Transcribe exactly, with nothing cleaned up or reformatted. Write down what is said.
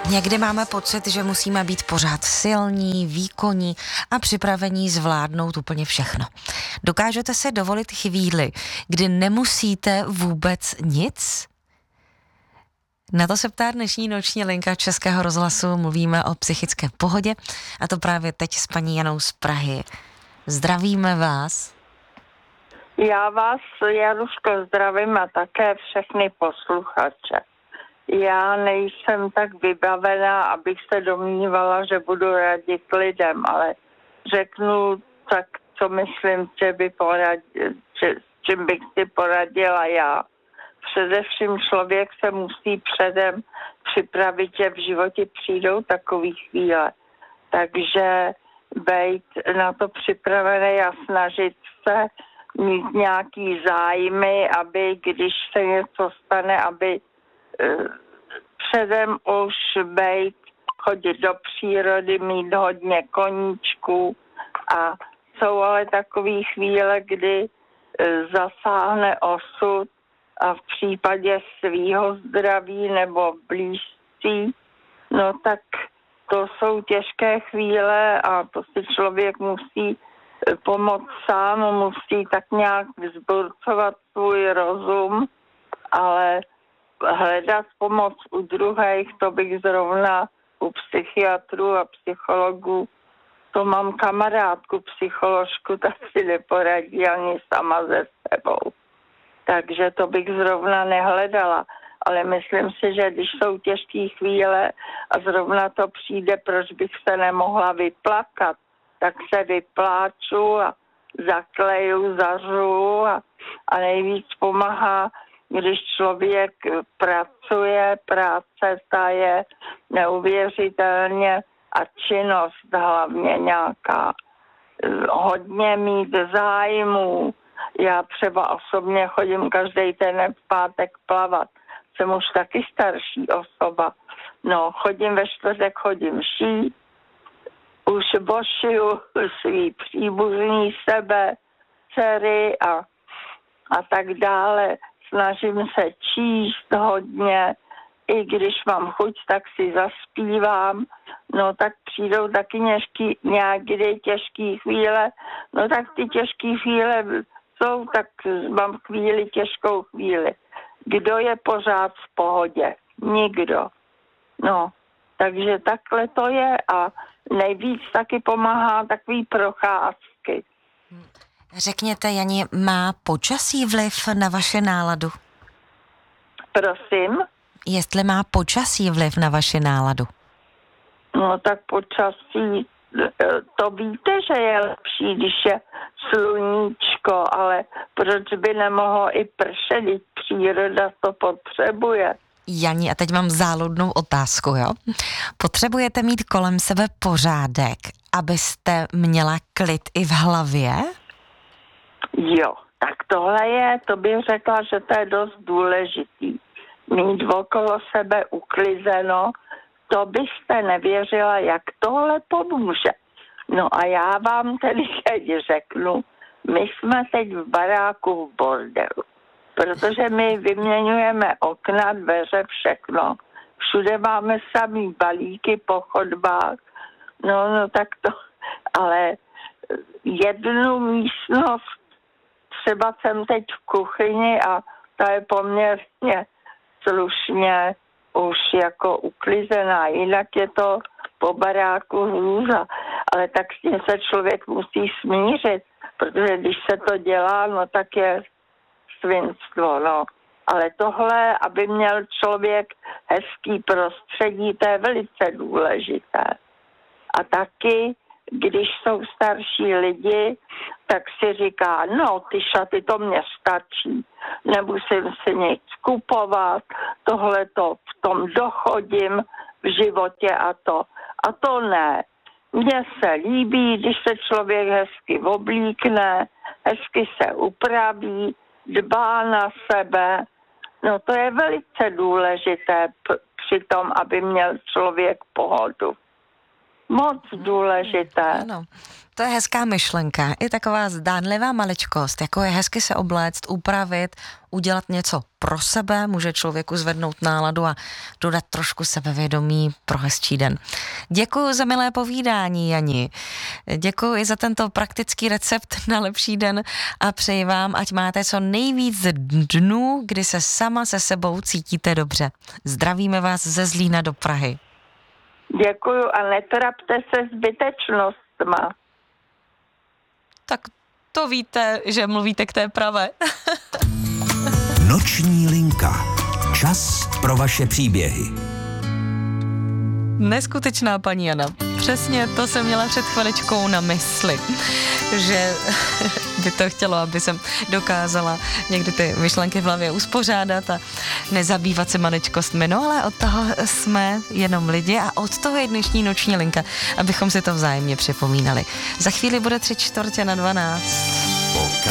Někdy máme pocit, že musíme být pořád silní, výkonní a připravení zvládnout úplně všechno. Dokážete si dovolit chvíli, kdy nemusíte vůbec nic? Na to se ptá dnešní noční linka Českého rozhlasu. Mluvíme o psychické pohodě, a to právě teď s paní Janou z Prahy. Zdravíme vás. Já vás, Januško, zdravím a také všechny posluchače. Já nejsem tak vybavená, abych se domnívala, že budu radit lidem, ale řeknu tak, co myslím, že by poradil, že, čím bych si poradila já. Především člověk se musí předem připravit, že v životě přijdou takové chvíle. Takže být na to připravený a snažit se mít nějaký zájmy, aby když se něco stane, aby předem už být, chodit do přírody, mít hodně koníčků a jsou ale takové chvíle, kdy zasáhne osud a v případě svýho zdraví nebo blízcí, no tak to jsou těžké chvíle a to si člověk musí pomoct sám, musí tak nějak vzburcovat svůj rozum, ale hledat pomoc u druhých, to bych zrovna u psychiatrů a psychologů, to mám kamarádku psycholožku, tak si neporadí ani sama se sebou. Takže to bych zrovna nehledala. Ale myslím si, že když jsou těžké chvíle a zrovna to přijde, proč bych se nemohla vyplakat, tak se vypláču a zakleju, zařu a, a nejvíc pomáhá, když člověk pracuje, práce ta je neuvěřitelně a činnost hlavně nějaká. Hodně mít zájmů. Já třeba osobně chodím každý ten pátek plavat. Jsem už taky starší osoba. No, chodím ve čtvrtek, chodím šít. Už bošiju svý příbuzný sebe, dcery a, a tak dále. Snažím se číst hodně, i když mám chuť, tak si zaspívám, no tak přijdou taky nějaký, nějaké těžké chvíle, no tak ty těžké chvíle jsou, tak mám chvíli, těžkou chvíli. Kdo je pořád v pohodě? Nikdo. No, takže takhle to je a nejvíc taky pomáhá takový procházky. Řekněte, Janě, má počasí vliv na vaše náladu? Prosím? Jestli má počasí vliv na vaši náladu? No tak počasí, to víte, že je lepší, když je sluníčko, ale proč by nemohlo i pršet, když příroda to potřebuje? Janí, a teď mám záludnou otázku, jo? Potřebujete mít kolem sebe pořádek, abyste měla klid i v hlavě? Jo, tak tohle je, to bych řekla, že to je dost důležitý. Mít okolo sebe uklizeno, to byste nevěřila, jak tohle pomůže. No a já vám tedy teď řeknu, my jsme teď v baráku v bordelu, protože my vyměňujeme okna, dveře, všechno. Všude máme samý balíky po chodbách, no, no tak to, ale jednu místnost, třeba jsem teď v kuchyni a ta je poměrně slušně už jako uklizená, jinak je to po baráku hrůza, ale tak s tím se člověk musí smířit, protože když se to dělá, no tak je svinstvo, no. Ale tohle, aby měl člověk hezký prostředí, to je velice důležité. A taky, když jsou starší lidi, tak si říká, no ty šaty, to mě stačí, nemusím si nic kupovat, tohle to v tom dochodím v životě a to. A to ne. Mně se líbí, když se člověk hezky oblíkne, hezky se upraví, dbá na sebe. No to je velice důležité p- při tom, aby měl člověk pohodu. moc důležité. Ano. To je hezká myšlenka, i taková zdánlivá maličkost, jako je hezky se obléct, upravit, udělat něco pro sebe, může člověku zvednout náladu a dodat trošku sebevědomí pro hezčí den. Děkuji za milé povídání, Jani. Děkuji i za tento praktický recept na lepší den a přeji vám, ať máte co nejvíc dnů, kdy se sama se sebou cítíte dobře. Zdravíme vás ze Zlína do Prahy. Děkuju a netrapte se zbytečnostma. Tak to víte, že mluvíte k té pravé. Noční linka. Čas pro vaše příběhy. Neskutečná paní Jana. Přesně to jsem měla před chviličkou na mysli, že by to chtělo, aby jsem dokázala někdy ty myšlenky v hlavě uspořádat a nezabývat se maličkostmi. No ale od toho jsme jenom lidi a od toho je dnešní noční linka, abychom si to vzájemně připomínali. Za chvíli bude tři čtvrtě na dvanáct.